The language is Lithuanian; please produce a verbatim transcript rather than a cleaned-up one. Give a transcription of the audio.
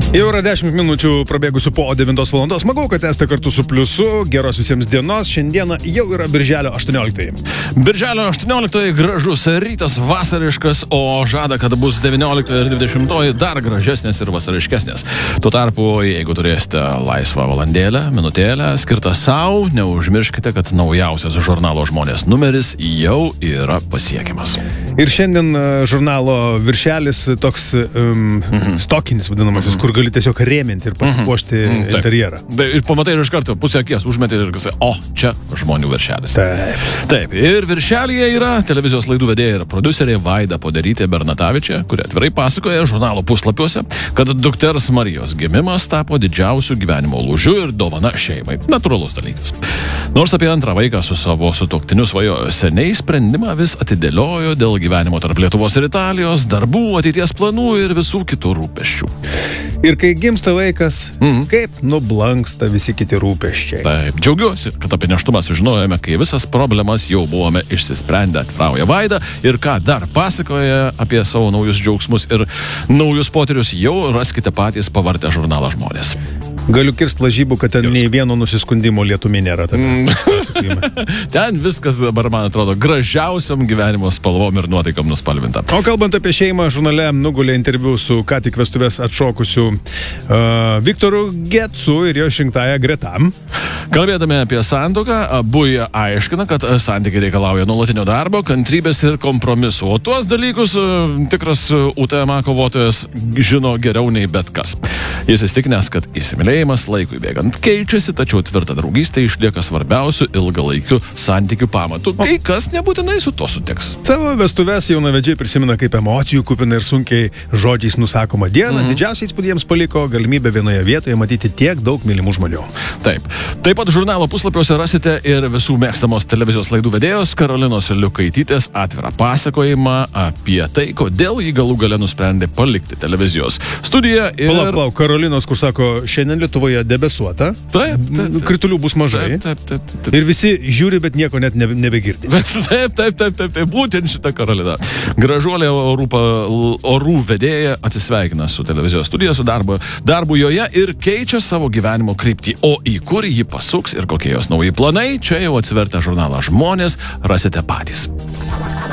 Jau yra dešimt minučių prabėgusių po devintos valandos. Smagu, kad esate kartu su Pliusu. Geros visiems dienos. Šiandieną jau yra birželio aštuonioliktoji. Birželio aštuonioliktoji gražus rytas, vasariškas, o žada, kad bus devynioliktoji ir dvidešimtoji dar gražesnės ir vasariškesnės. Tuo tarpu, jeigu turėsite laisvą valandėlę, minutėlę, skirtą savo, neužmirškite, kad naujausias žurnalo Žmonės numeris jau yra pasiekiamas. Ir šiandien žurnalo viršelis toks um, mhm. stokinis vadinamasis, mhm. kur gali tiesiog rėminti ir pasipuošti mhm. interjerą. Taip. Ir pamatai iš karto pusę akies užmetė ir kasai, o, čia žmonių viršelis. Taip. Taip. Ir viršelyje yra televizijos laidų vedėja ir prodiuserė Vaida Poderytė Bernatavičė, kuri atvirai pasakoja žurnalo puslapiuose, kad dukters Marijos gimimas tapo didžiausiu gyvenimo lūžiu ir dovana šeimai. Natūralus dalykas. Nors apie antrą vaiką su savo sutuoktiniu svajojo seniai, sprendimą vis atidėliojo dėl gyvenimo tarp Lietuvos ir Italijos, darbų, ateities planų ir visų kitų rūpesčių. Ir kai gimsta vaikas, Mhm. kaip nublanksta visi kiti rūpesčiai. Taip, džiaugiuosi, kad apie nėštumą sužinojome, kai visas problemas jau buvome išsisprendę, atvirauja Vaida, ir ką dar pasakoja apie savo naujus džiaugsmus ir naujus potyrius, jau raskite patys pavartę žurnalą Žmonės. Galiu kirst lažybų, kad ten nei vieno nusiskundimo lietumi nėra. Mm. Ten viskas dabar, man atrodo, gražiausiam gyvenimo spalvom ir nuotaikom nuspalvinta. O kalbant apie šeimą, žurnale nugulė interviu su ką tik vestuvės atšokusiu uh, Viktoru Getsu ir jo išrinktąja Greta. Kalbėdami apie santuoką, abu jie aiškina, kad santykiai reikalauja nuolatinio darbo, kantrybės ir kompromisų. O tuos dalykus uh, tikras U T M A kovotojas žino geriau nei bet kas. Jis įstikinęs, kad įsimylėjimas laikui bėgant keičiasi, tačiau tvirta draugystė išlieka svarbiausių ilgalaikių santykių pamatų. Kai kas nebūtinai su to sutiks. Savo vestuves jaunavedžiai prisimena kaip emocijų kupina ir sunkiai žodžiais nusakoma diena. Mhm. Didžiausiais įspūdžiams paliko galimybę vienoje vietoje matyti tiek daug mylimų žmonių. Taip. Taip pat žurnalo puslapiuose rasite ir visų mėgstamos televizijos laidų vedėjos Karolinos Liukaitytės atvirą pasakojimą apie tai, kodėl jį galų gale nusprendė palikti televizijos studiją. Ir... Palauk, palauk, Karolinos, kur sako, šiandien Lietuvoje debesuota, taip, taip, taip. kritulių bus mažai. Taip, taip, taip, taip. Ir visi žiūri, bet nieko net nebe, nebegirdi. Taip, taip, taip, taip, taip, taip, būtent šita Karolina. Gražuolė orų, pa, orų vedėja atsisveikina su televizijos studija, su darbu, darbu joje ir keičia savo gyvenimo kryptį. O į kur ji pasuks ir kokie jos nauji planai, čia jau atsivertę žurnalą Žmonės rasite patys.